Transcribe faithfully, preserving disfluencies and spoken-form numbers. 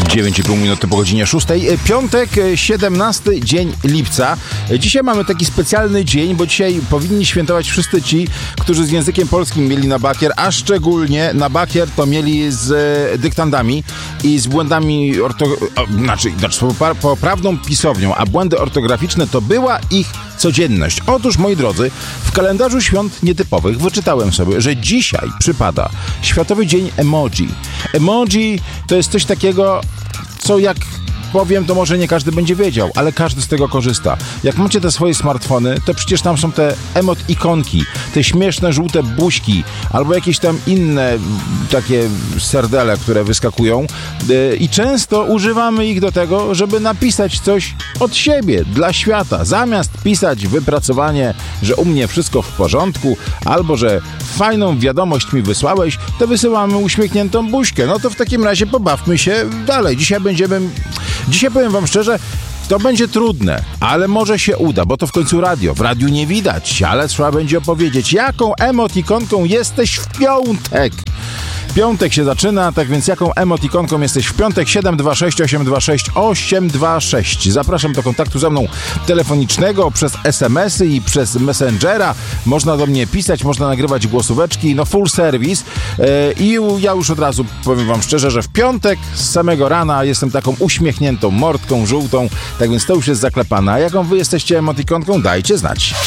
dziewięć i pół minuty po godzinie szóstej. Piątek, siedemnasty dzień lipca. Dzisiaj mamy taki specjalny dzień, bo dzisiaj powinni świętować wszyscy ci, którzy z językiem polskim mieli na bakier, a szczególnie na bakier to mieli z dyktandami i z błędami orto... znaczy, znaczy poprawną pisownią, a błędy ortograficzne to była ich codzienność. Otóż, moi drodzy, w kalendarzu świąt nietypowych wyczytałem sobie, że dzisiaj przypada Światowy Dzień Emoji. Emoji to jest coś takiego, co jak powiem, to może nie każdy będzie wiedział, ale każdy z tego korzysta. Jak macie te swoje smartfony, to przecież tam są te emot ikonki, te śmieszne żółte buźki, albo jakieś tam inne takie serdele, które wyskakują yy, i często używamy ich do tego, żeby napisać coś od siebie, dla świata. Zamiast pisać wypracowanie, że u mnie wszystko w porządku, albo że fajną wiadomość mi wysłałeś, to wysyłamy uśmiechniętą buźkę. No to w takim razie pobawmy się dalej. Dzisiaj będziemy... Dzisiaj powiem wam szczerze, to będzie trudne, ale może się uda, bo to w końcu radio. W radiu nie widać, ale trzeba będzie opowiedzieć, jaką emotikonką jesteś w piątek. Piątek się zaczyna, tak więc jaką emotikonką jesteś w piątek? siedem dwa sześć osiem dwa sześć osiem dwa sześć. Zapraszam do kontaktu ze mną telefonicznego, przez es em esy i przez Messengera. Można do mnie pisać, można nagrywać głosóweczki, no full service. Yy, I ja już od razu powiem wam szczerze, że w piątek z samego rana jestem taką uśmiechniętą mordką żółtą, tak więc to już jest zaklepane. A jaką wy jesteście emotikonką? Dajcie znać.